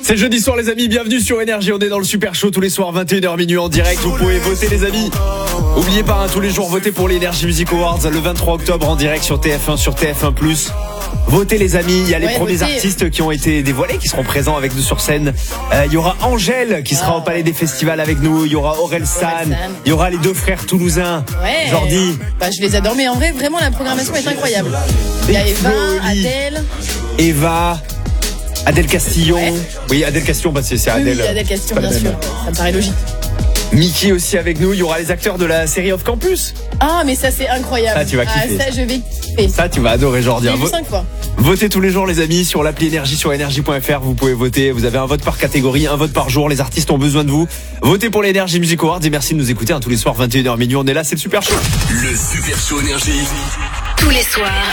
C'est jeudi soir les amis, bienvenue sur Énergie, on est dans le Super Show tous les soirs 21h minuit en direct, vous pouvez voter les amis. Oubliez pas, tous les jours votez pour les Energy Music Awards le 23 octobre en direct sur TF1, sur TF1+. Votez les amis, il y a les premiers artistes qui ont été dévoilés, qui seront présents avec nous sur scène. Il y aura Angèle qui sera au Palais des Festivals avec nous, il y aura Orelsan, il y aura les deux frères toulousains, Jordi. Je les adore, mais en vrai vraiment la programmation est incroyable. Il y a Eva, Adèle Castillon. Oui, Adèle Castillon, c'est Adèle. Oui, Adèle Castillon, bien sûr. Ça me paraît logique. Mickey aussi avec nous. Il y aura les acteurs de la série Off Campus. Ah, mais ça, c'est incroyable. Ça, tu vas kiffer. Ça, je vais kiffer. Ça, tu vas adorer, Jordi. J'ai vu 5 fois. Votez tous les jours, les amis, sur l'appli Énergie, sur énergie.fr. Vous pouvez voter. Vous avez un vote par catégorie, un vote par jour. Les artistes ont besoin de vous. Votez pour les Energy Music Awards et merci de nous écouter tous les soirs, 21h minuit. On est là, c'est le Super Show. Le Super Show Énergie. Tous les soirs.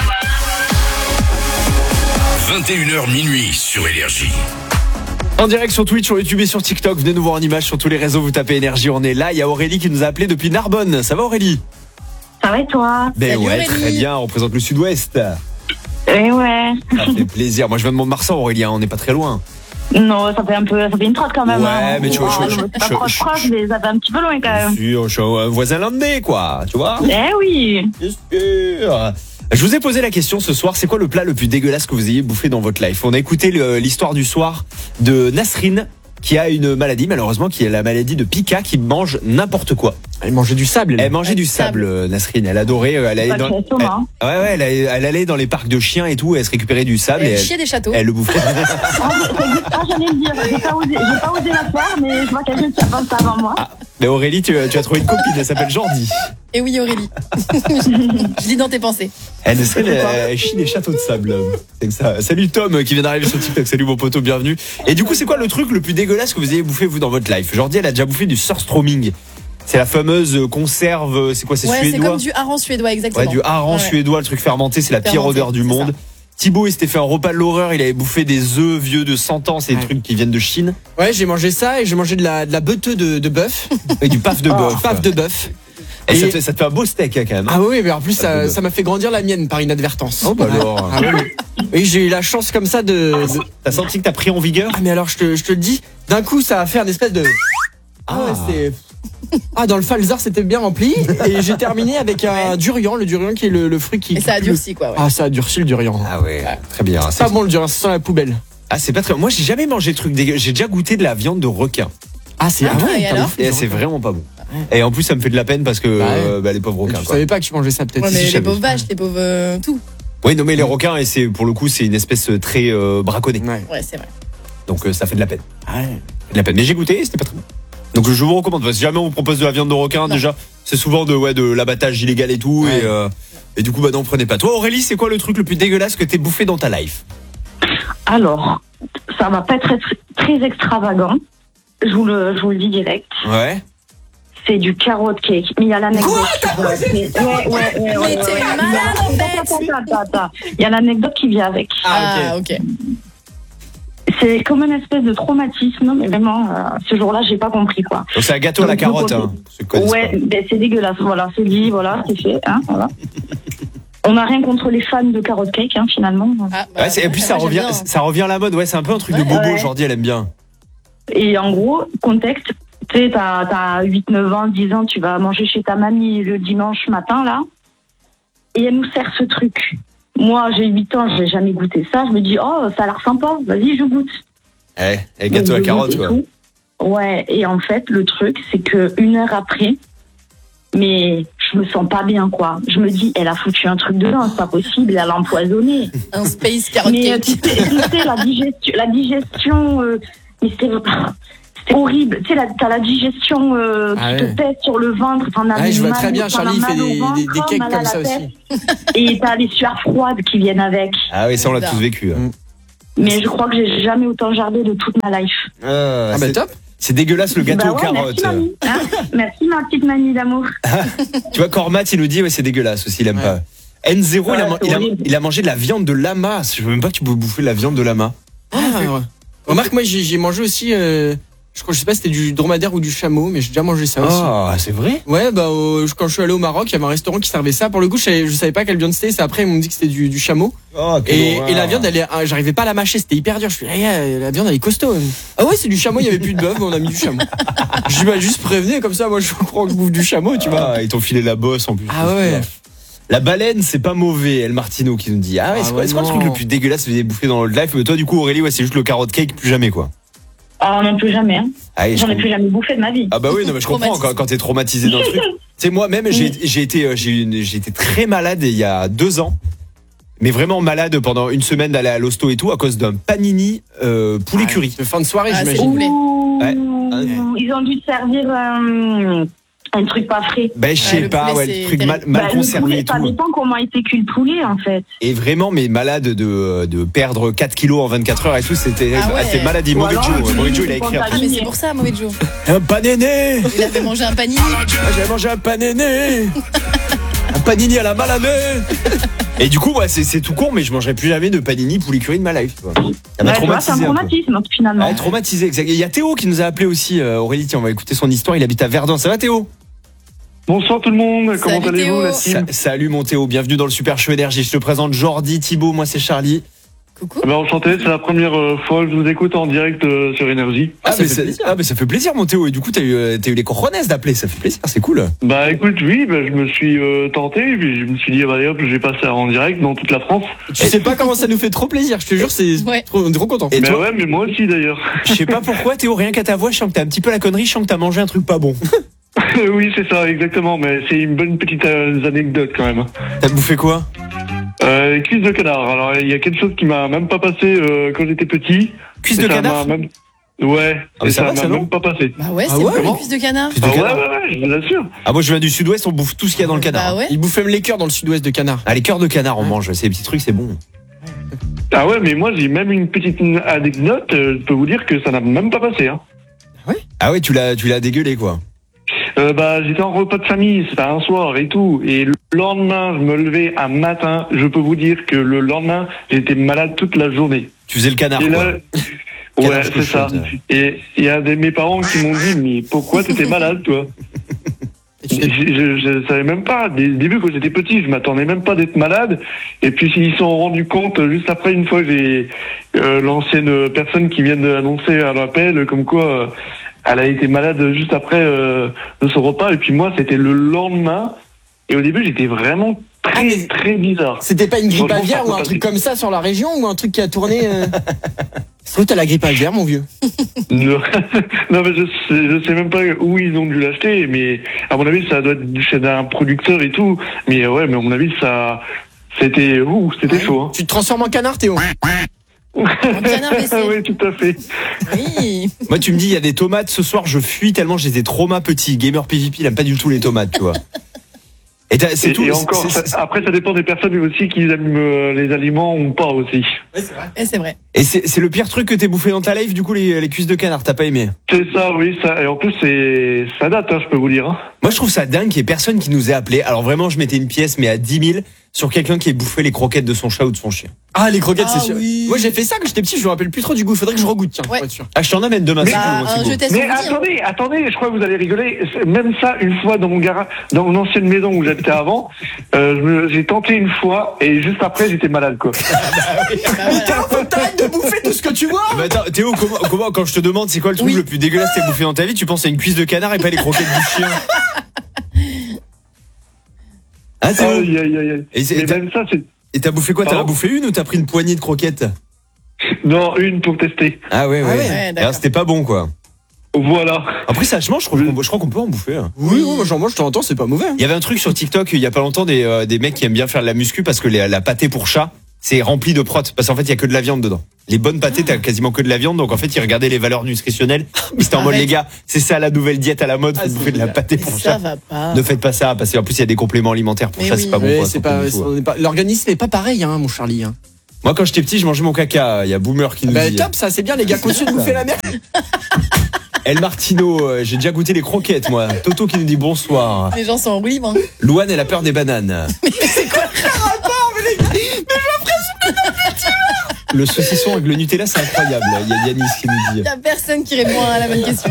21h minuit sur Énergie. En direct sur Twitch, sur YouTube et sur TikTok. Venez nous voir en image sur tous les réseaux. Vous tapez Énergie, on est là. Il y a Aurélie qui nous a appelé depuis Narbonne. Ça va Aurélie? Ça va et toi? Ben ouais, Aurélie. Très bien. On représente le Sud-Ouest. Eh ouais. Ça fait plaisir. Moi je viens de Mont-de-Marsan, Aurélie. On n'est pas très loin. Non, ça fait une trotte quand même. Ouais, mais tu vois, mais ça fait un petit peu loin quand même. Je suis un voisin landais, quoi. Tu vois? Eh oui. Bien sûr. Je vous ai posé la question ce soir, c'est quoi le plat le plus dégueulasse que vous ayez bouffé dans votre life? On a écouté l'histoire du soir de Nasrine, qui a une maladie, malheureusement, qui est la maladie de Pika, qui mange n'importe quoi. Elle mangeait du sable. Elle mangeait du sable, Nasrine. Elle adorait. Elle allait elle allait dans les parcs de chiens et tout. Elle se récupérait du sable. Elle chiait des châteaux. Elle le bouffait. J'allais le dire. J'ai pas osé la faire, mais je vois quelqu'un qui a pensé avant moi. Mais Aurélie, tu as trouvé une copine. Elle s'appelle Jordi. Et oui, Aurélie. Je lis dans tes pensées. Elle chie des châteaux de sable. C'est que ça. Salut Tom qui vient d'arriver sur TikTok. Salut mon poteau, bienvenue. Et du coup, c'est quoi le truc le plus dégueulasse que vous avez bouffé vous dans votre life? Jordi, elle a déjà bouffé du surströmming. C'est la fameuse conserve, c'est quoi, c'est suédois? C'est comme du hareng suédois, exactement. Ouais, du hareng suédois, le truc fermenté, c'est la pire odeur du monde. Thibaut, il s'était fait un repas de l'horreur, il avait bouffé des œufs vieux de 100 ans, c'est des trucs qui viennent de Chine. Ouais, j'ai mangé ça et j'ai mangé de la beuteux de bœuf. Et du paf de bœuf. Paf de bœuf. Et ça te fait un beau steak quand même. Ah oui, mais en plus ça m'a fait grandir la mienne par inadvertance. Oh bah alors. Ah oui. Et j'ai eu la chance comme ça de... T'as senti que t'as pris en vigueur? Ah mais alors je te le dis, d'un coup ça a fait un espèce de... dans le Falzar c'était bien rempli. Et j'ai terminé avec un durian, le durian qui est le fruit qui... Et ça a durci quoi. Ah ça a durci le durian. Ah ouais, très bien. C'est pas bon le durian, ça sent la poubelle. Ah c'est pas très... Moi j'ai jamais mangé de trucs dégueux. J'ai déjà goûté de la viande de requin. Ah c'est et c'est vraiment pas bon. Et en plus ça me fait de la peine parce que les pauvres requins. Je savais pas que tu mangeais ça peut-être. Ouais, mais les pauvres vaches, les pauvres tout. Oui non mais les requins, et c'est pour le coup c'est une espèce très braconnée. Ouais c'est vrai. Donc ça fait de la peine. De la peine. Mais j'ai goûté, c'était pas très bon. Donc je vous recommande. Si jamais on vous propose de la viande de requin, déjà c'est souvent de l'abattage illégal et tout. Et du coup non, prenez pas. Toi Aurélie, c'est quoi le truc le plus dégueulasse que t'aies bouffé dans ta life? Alors, ça va pas être très extravagant. Je vous le dis direct. Ouais. C'est du carrot cake. Mais il y a l'anecdote. Mais t'es malade en fait. Il y a l'anecdote qui vient avec. Ah ok. C'est comme une espèce de traumatisme, mais vraiment, ce jour-là, j'ai pas compris quoi. Donc c'est un gâteau à la carotte, hein. Ouais, c'est dégueulasse. Voilà, c'est dit, voilà, c'est fait, hein, voilà. On n'a rien contre les fans de carrot cake, hein, finalement. Et puis ça revient à la mode. Ouais, c'est un peu un truc de bobo. Jordi, elle aime bien. Et en gros, contexte, tu sais, t'as 8, 9 ans, 10 ans, tu vas manger chez ta mamie le dimanche matin, là, et elle nous sert ce truc. Moi, j'ai 8 ans, j'ai jamais goûté ça. Je me dis, oh, ça a l'air sympa, vas-y, je goûte. Gâteau à carotte, quoi. Ouais, et en fait, le truc, c'est que 1 heure après, mais je me sens pas bien, quoi. Je me dis, elle a foutu un truc dedans, c'est pas possible, elle a empoisonné. Un space carrot mais cake. Tu sais, la digestion, mais c'est horrible. Tu sais, t'as la digestion qui te pèse sur le ventre. Je vois très bien, Charlie fait des cakes comme ça aussi. Et t'as les sueurs froides qui viennent avec. Ah oui, ça on l'a tous vécu. Mais je crois que j'ai jamais autant jardé de toute ma life. Top. C'est dégueulasse le gâteau aux carottes. Merci, mamie. Merci ma petite mamie d'amour. Tu vois, Cormat, il nous dit, ouais, c'est dégueulasse aussi, il aime pas. N0, il a mangé de la viande de lama. Je veux même pas que tu peux bouffer de la viande de lama. Remarque, moi j'ai mangé aussi Je sais pas si c'était du dromadaire ou du chameau, mais j'ai déjà mangé ça aussi. Ah, c'est vrai? Ouais, bah quand je suis allé au Maroc, il y avait un restaurant qui servait ça. Pour le coup, je savais pas quelle viande c'était. C'est après ils m'ont dit que c'était du chameau. Oh, Et la viande, j'arrivais pas à la mâcher, c'était hyper dur. Je suis la viande elle est costaud. Ah ouais, c'est du chameau, il y avait plus de bœuf, mais on a mis du chameau. Je lui ai juste prévenu comme ça, moi je crois que je bouffe du chameau, tu vois. Ah, ils t'ont filé la bosse en plus. Ah ouais. La baleine, c'est pas mauvais, El Martino qui nous dit. Ah ouais, c'est quoi le truc le plus dégueulasse que vous avez bouffé dans le life? Mais toi, du coup, Aurélie, ouais, c'est juste le carrot cake, plus jamais, quoi. Ah non, plus jamais. Hein. Ah, J'en ai plus jamais bouffé de ma vie. Ah bah oui, non, mais je comprends quand t'es traumatisé dans le truc. Tu sais, moi-même, j'ai été très malade il y a 2 ans. Mais vraiment malade pendant une semaine d'aller à l'hosto et tout à cause d'un panini poulet curry. De fin de soirée, Ah, j'imagine. Ouais. Ils ont dû te servir un truc pas frais. Ben je sais le pas, poulet, ouais, c'est le truc terrible. mal Le conservé poulet, et tout. ça dépend comment était cuit le poulet en fait. Et vraiment, mais malade de perdre 4 kilos en 24 heures et tout, c'était Ah ouais. c'était maladie. Ou Mauvais alors, Joe, tu- Mauvais Joe, il a tu écrit prends après. Ah, mais c'est pour ça, mauvais Joe. Un panini. Il avait mangé un panini. Ah, j'avais mangé un panini. Un panini à la malamé. Et du coup, ouais, c'est tout con, mais je mangerai plus jamais de panini poulet curry de ma life. Tu vois. Ça m'a Ouais, tu vois, c'est un traumatisé. Un peu. traumatisme finalement. Ouais, traumatisé, exact. Il y a Théo qui nous a appelé aussi, Aurélie, tiens, on va écouter son histoire, il habite à Verdun. Ça va Théo? Bonsoir tout le monde, comment Salut, allez-vous Théo. la team? Salut mon Théo, bienvenue dans le Super Show Énergie. Je te présente Jordi, Thibaut, moi c'est Charlie. Coucou. Ben, enchanté, c'est la première fois que je vous écoute en direct sur Énergie. Mais ça fait plaisir mon Théo. Et du coup t'as eu les cojones d'appeler, ça fait plaisir, c'est cool. Bah écoute, oui, je me suis tenté, et puis je me suis dit, bah, allez, hop, je vais passer en direct dans toute la France. Tu sais pas comment ça nous fait trop plaisir, je te jure, Ouais. on est trop content. Et Mais toi, ouais, mais moi aussi d'ailleurs. je sais pas pourquoi Théo, rien qu'à ta voix, je sens que t'as un petit peu la connerie, je sens que t'as mangé un truc pas bon. Oui, c'est ça, exactement, mais c'est une bonne petite anecdote quand même. T'as bouffé quoi? Cuisse de canard, alors il y a quelque chose qui m'a même pas passé quand j'étais petit. Cuisse Et de ça canard? m'a même... Ouais, Ah, mais et ça va, m'a ça, non même pas passé. Bah ouais, Ah c'est ouais, bon, comment les cuisses de canard. Cuisse de Ah ouais, canard. ouais, je vous assure. Ah moi je viens du sud-ouest, on bouffe tout ce qu'il y a dans le canard. Bah ouais. Il bouffe même les cœurs dans le sud-ouest de canard. Ah les cœurs de canard on mange, c'est des petits trucs, c'est bon. Ah ouais, mais moi j'ai même une petite anecdote, je peux vous dire que ça n'a même pas passé. Hein. Ah ouais, tu l'as dégueulé quoi. Bah j'étais en repas de famille, c'était un soir et tout, et le lendemain je me levais un matin, je peux vous dire que le lendemain j'étais malade toute la journée. Tu faisais le canard Et quoi. là, Canard ouais c'est ça. cochon. Et il y a mes parents qui m'ont dit mais pourquoi t'étais malade toi? Et tu t'es- Je savais même pas. Dès le début, quand j'étais petit, je m'attendais même pas d'être malade. Et puis ils se sont rendus compte juste après, une fois, j'ai l'ancienne personne qui vient d'annoncer à l'appel, comme quoi elle a été malade juste après de ce repas. Et puis moi, c'était le lendemain. Et au début, j'étais vraiment Ah, mais- très bizarre. C'était pas une grippe Franchement, aviaire ça ou un peut truc passer. comme ça sur la région ou un truc qui a tourné C'est où t'as la grippe aviaire, mon vieux? Non, non, mais je sais même pas où ils ont dû l'acheter, mais à mon avis, ça doit être chez un producteur et tout. Mais ouais, mais à mon avis, c'était chaud. Hein. Tu te transformes en canard, Théo? canard WC. Oui, tout à fait. Oui. Moi tu me dis il y a des tomates ce soir, je fuis tellement j'étais trauma petit. Gamer PvP, il aime pas du tout les tomates, tu vois. Et c'est tout. Et encore, après, ça dépend des personnes aussi qui aiment les aliments ou pas aussi. Et c'est vrai. Et c'est le pire truc que t'aies bouffé dans ta life, du coup, les cuisses de canard, t'as pas aimé? C'est ça, oui, ça. Et en plus, ça date, hein, je peux vous dire. Hein. Moi, je trouve ça dingue qu'il y ait personne qui nous ait appelé. Alors vraiment, je mettais une pièce, mais à 10 000, sur quelqu'un qui ait bouffé les croquettes de son chat ou de son chien. Ah, les croquettes, Ah c'est sûr. oui. Moi, j'ai fait ça quand j'étais petit, je me rappelle plus trop du goût. Faudrait que je regoute, tiens. Ouais. Pour être sûr. Ah, je t'en amène demain. c'est Bah, cool, c'est un beau. jeu test Mais on dit, hein. attendez, je crois que vous allez rigoler. Même ça, une fois dans mon garage, dans mon ancienne maison où j'habitais avant, j'ai tenté une fois et juste après, j'étais malade, quoi. Putain, faut que t'arrêtes de bouffer tout ce que tu vois! Mais attends, Théo, comment, quand je te demande c'est quoi le truc Oui. le plus dégueulasse que t'as bouffé dans ta vie, tu penses à une cuisse de canard et pas les croquettes du chien? Ah, Théo? Aïe, aïe, aïe, aïe. Et c'est- Mais même ça, c'est... Et t'as bouffé quoi? T'en as Pardon bouffé une ou t'as pris une poignée de croquettes? Non, une pour tester. Ah ouais, Ah ouais. ouais, d'accord. Alors, c'était pas bon, quoi. Voilà. Après, ça, je crois qu'on peut en bouffer. Hein. Oui, moi j'en mange de temps en temps, c'est pas mauvais. Il y avait un truc sur TikTok il y a pas longtemps des mecs qui aiment bien faire de la muscu parce que la pâtée pour chat c'est rempli de prot parce qu'en fait il y a que de la viande dedans. Les bonnes pâtées t'as quasiment que de la viande donc en fait ils regardaient les valeurs nutritionnelles. C'était en mode Arrête. les gars c'est ça la nouvelle diète à la mode, Ah, faut c'est bouffer de la génial. pâté Mais pour ça chat. va pas. Ne faites pas ça parce qu'en plus il y a des compléments alimentaires pour Mais ça oui. c'est pas bon. Ouais, quoi, c'est pour pas, tout, ouais. on est pas- l'organisme est pas pareil, hein, mon Charlie. Hein. Moi quand j'étais petit je mangeais mon caca. Il y a Boomer qui nous Bah, dit. top, ça, c'est bien, les gars, continuez de bouffer la merde. El Martino, j'ai déjà goûté les croquettes moi. Toto qui nous dit bonsoir. Les gens sont en roue libre. Hein. Louane elle a peur des bananes. Le saucisson avec le Nutella, c'est incroyable. Il y a Yanis qui nous dit. Il y a personne qui répond à la bonne question.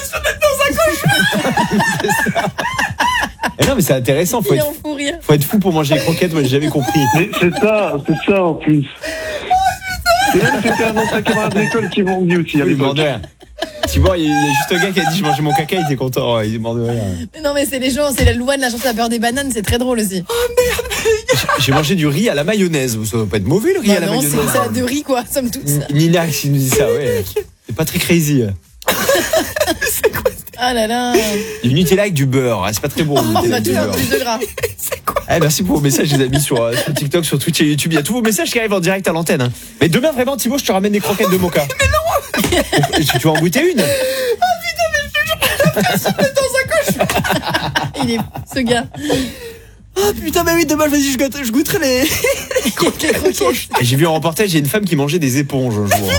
Eh non, mais c'est intéressant. Il est en fou rire. Faut être fou pour manger les croquettes. Moi, j'ai jamais compris. Mais c'est ça en plus. Et même c'était un ancien camarade d'école qui m'ont dit aussi à Il est mort l'époque. de rire. Tu vois, il y a juste un gars qui a dit je mangeais mon caca, il était content. Il est mort de rire. Mais non, mais c'est les gens, c'est la Louane, la chanson de la peur des bananes, c'est très drôle aussi. J'ai mangé du riz à la mayonnaise. Ça va pas être mauvais le riz à la non, mayonnaise. c'est une salade de riz, quoi, somme toute. Nina qui nous dit ça, ouais. C'est pas très crazy. Ah là là. Du Nutella avec du beurre. C'est pas très bon. le On Nutella va avec du toujours beurre. plus de gras. Merci pour vos messages, les amis, sur TikTok, sur Twitch et YouTube. Il y a tous vos messages qui arrivent en direct à l'antenne. Hein. Mais demain, vraiment, Thibaut, je te ramène des croquettes de Moka. Mais non. Tu vas en goûter une? Il est ce gars. Ah putain, mais oui, demain, vas-y, je goûterai les. Croquettes. Et j'ai vu en reportage, il y a une femme qui mangeait des éponges un jour.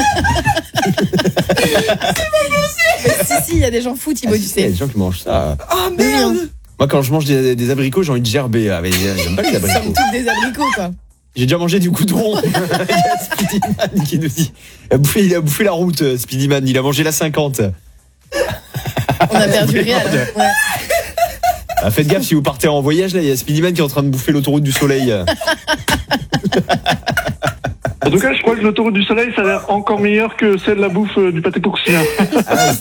Si, il y a des gens fous, Thibaut, tu Il y a sais. des gens qui mangent ça. Ah merde. Moi, quand je mange des abricots, j'ai envie de gerber. Ah, mais j'aime pas les Somme abricots. toute des abricots, quoi. J'ai déjà mangé du goudron. Il y a Speedyman qui nous dit. Il a bouffé la route, Speedyman. Il a mangé la 50. On a perdu Réal. Ouais. Ah, faites gaffe si vous partez en voyage, là, il y a Speedyman qui est en train de bouffer l'autoroute du soleil. En tout cas, je crois que l'autoroute du soleil, ça a l'air encore meilleur que celle de la bouffe du pâté porcien. Ah,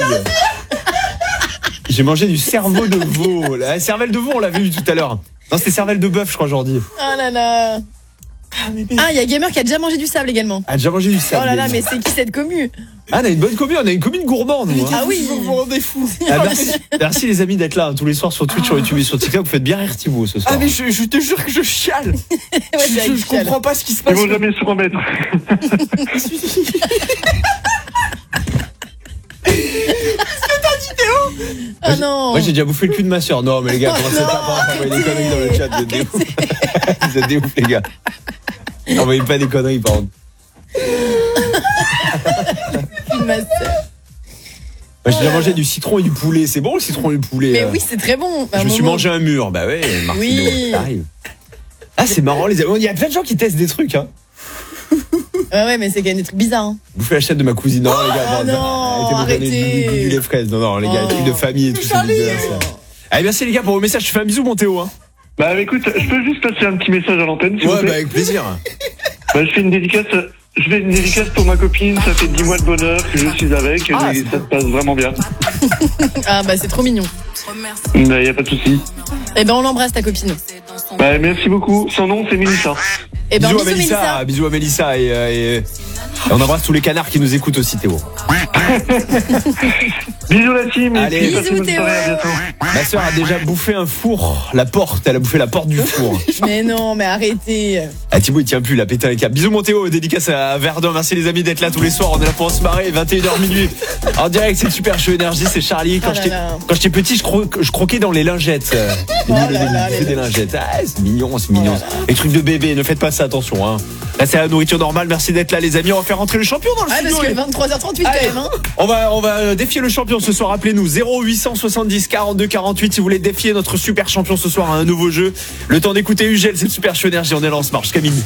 j'ai mangé du cerveau de veau. La cervelle de veau, on l'a vu tout à l'heure. Non, c'était cervelle de bœuf, je crois, aujourd'hui. Oh là là. Ah, il y a Gamer qui a déjà mangé du sable également. Ah, déjà mangé du Oh sable. là là, mais c'est qui cette commu? Ah, on a une bonne commune, on a une commune gourmande. Nous, hein. Ah oui, Vous vous rendez fou. Ah, merci les amis d'être là hein, tous les soirs sur Twitch, sur YouTube et sur TikTok. Vous faites bien rire Thibaut ce soir. Ah mais je te jure que je chiale. Ouais, c'est Je comprends pas ce qui se Ils passe. vont jamais se remettre. Ah non. Moi j'ai déjà bouffé le cul de ma soeur. Non mais les gars, commencez pas à envoyer des conneries dans le chat. Vous êtes des ouf. Vous êtes des ouf les gars. N'envoyez pas des conneries par contre. Ma sœur. Moi j'ai déjà mangé du citron et du poulet. C'est bon le citron et le poulet. Mais oui, c'est très bon. Je me suis mangé un mur. Bah ouais, Martino, Oui. ça arrive. Ah c'est marrant les amis. Il y a plein de gens qui testent des trucs hein. Ouais, mais c'est quand même des trucs bizarres. Hein. Bouffer la chatte de ma cousine. Non les gars. Oh non, arrêtez. Les fraises. Non les gars, les trucs de famille et tout. C'est dégueulasse. Allez merci les gars pour vos messages. Je te fais un bisou mon Théo hein. Bah écoute, je peux juste passer un petit message à l'antenne, s'il vous Ouais plaît. bah avec plaisir. Bah, je fais une dédicace pour ma copine, ça fait 10 mois de bonheur que je suis avec, et ça se passe vraiment bien. Ah bah c'est trop mignon. Bah, y a pas de souci. Eh ben on l'embrasse ta copine. Bah, merci beaucoup. Son nom, c'est Mélissa. Eh ben Bisous à bisous Mélissa, Mélissa. bisous à Mélissa et on embrasse tous les canards qui nous écoutent aussi Théo. Bisous la team, Allez. et puis passez Bisous, bonne soirée, à Théo. bientôt. Ma soeur a déjà bouffé un four, la porte, elle a bouffé la porte du four. Mais non, mais arrêtez. Ah Thibaut il tient plus, il a pété un câble. Bisous mon Théo, dédicace à Verdun, merci les amis d'être là tous les soirs, on est là pour se marrer, 21h minuit. En direct c'est le Super Show Énergie, c'est Charlie. Quand Oh là j'étais là. quand j'étais petit je croquais dans les lingettes. Oh là là, C'est les des lingettes. Ah c'est mignon, c'est mignon. Les trucs de bébé, ne faites pas ça, attention hein. Là c'est la nourriture normale, merci d'être là les amis, on va faire rentrer le champion dans le Ah studio. parce que 23h38 quand Allez. même hein. On va défier le champion ce soir. Appelez-nous 0870 42 48 si vous voulez défier notre super champion ce soir à un nouveau jeu. Le temps d'écouter Ugel, c'est le Super Show Énergie. On est là, on se marche jusqu'à minuit.